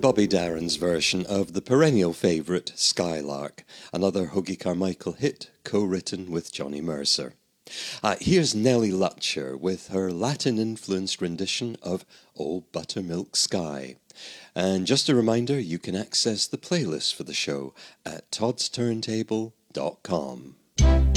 Bobby Darin's version of the perennial favourite Skylark, another Hoagie Carmichael hit co-written with Johnny Mercer. Here's Nellie Lutcher with her Latin-influenced rendition of Old Buttermilk Sky. And just a reminder, you can access the playlist for the show at toddsturntable.com.